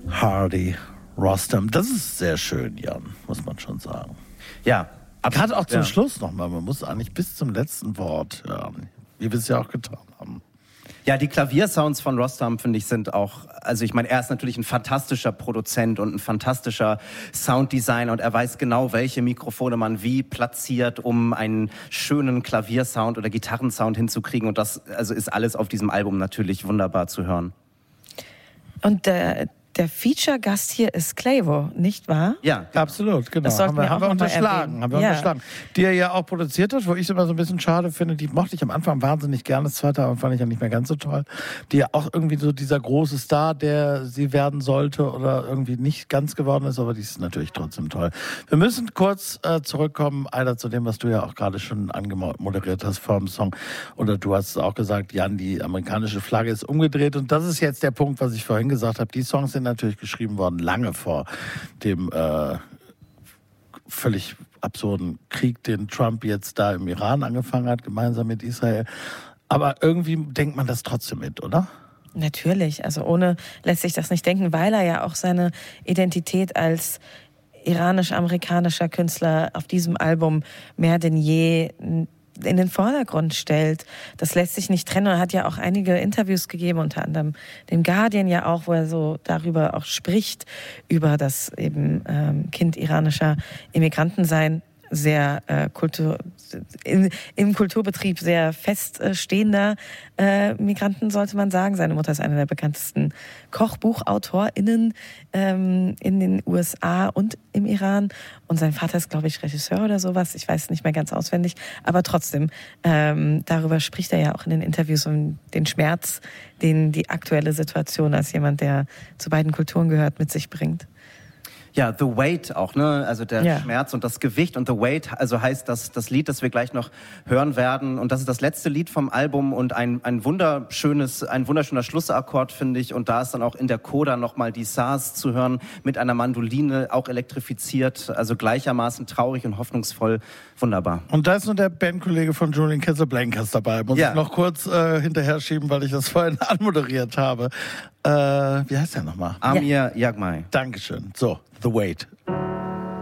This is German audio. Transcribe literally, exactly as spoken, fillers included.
Hardy Rostam. Das ist sehr schön, Jan, muss man schon sagen. Ja. Gerade auch zum ja. Schluss nochmal. Man muss eigentlich bis zum letzten Wort hören, wie wir es ja auch getan haben. Ja, die Klaviersounds von Rostam, finde ich, sind auch, also ich meine, er ist natürlich ein fantastischer Produzent und ein fantastischer Sounddesigner und er weiß genau, welche Mikrofone man wie platziert, um einen schönen Klaviersound oder Gitarrensound hinzukriegen und das also ist alles auf diesem Album natürlich wunderbar zu hören. Und der, der Feature-Gast hier ist Quavo, nicht wahr? Ja, absolut, genau. Das sollten haben wir, wir auch haben wir noch mal unterschlagen, erwähnen. haben wir Ja. unterschlagen. Die er ja auch produziert hat, wo ich es immer so ein bisschen schade finde, die mochte ich am Anfang wahnsinnig gerne, das zweite Album fand ich ja nicht mehr ganz so toll. Die ja auch irgendwie so dieser große Star, der sie werden sollte oder irgendwie nicht ganz geworden ist, aber die ist natürlich trotzdem toll. Wir müssen kurz äh, zurückkommen, Aida, zu dem, was du ja auch gerade schon angemoderiert hast vor dem Song. Oder du hast es auch gesagt, Jan, die amerikanische Flagge ist umgedreht und das ist jetzt der Punkt, was ich vorhin gesagt habe. Die Songs sind natürlich geschrieben worden, lange vor dem äh, völlig absurden Krieg, den Trump jetzt da im Iran angefangen hat, gemeinsam mit Israel. Aber irgendwie denkt man das trotzdem mit, oder? Natürlich, also ohne lässt sich das nicht denken, weil er ja auch seine Identität als iranisch-amerikanischer Künstler auf diesem Album mehr denn je in den Vordergrund stellt. Das lässt sich nicht trennen. Er hat ja auch einige Interviews gegeben, unter anderem dem Guardian ja auch, wo er so darüber auch spricht, über das eben ähm, Kind iranischer Immigranten sein, sehr äh, Kultur, in, im Kulturbetrieb sehr feststehender äh, Migranten, sollte man sagen. Seine Mutter ist eine der bekanntesten KochbuchautorInnen ähm, in den U S A und im Iran. Und sein Vater ist, glaube ich, Regisseur oder sowas. Ich weiß es nicht mehr ganz auswendig. Aber trotzdem, ähm, darüber spricht er ja auch in den Interviews um den Schmerz, den die aktuelle Situation als jemand, der zu beiden Kulturen gehört, mit sich bringt. Ja, The Weight auch, ne? Also der ja. Schmerz und das Gewicht und The Weight, also heißt das das Lied, das wir gleich noch hören werden. Und das ist das letzte Lied vom Album und ein ein wunderschönes, ein wunderschöner Schlussakkord, finde ich. Und da ist dann auch in der Coda nochmal die Saz zu hören mit einer Mandoline, auch elektrifiziert, also gleichermaßen traurig und hoffnungsvoll. Wunderbar. Und da ist nur der Bandkollege von Julian Casablancas dabei. Muss ja. ich noch kurz äh, hinterher schieben, weil ich das vorhin anmoderiert habe. Äh, wie heißt der nochmal? Amir Jagmai. Dankeschön. So, The Weight.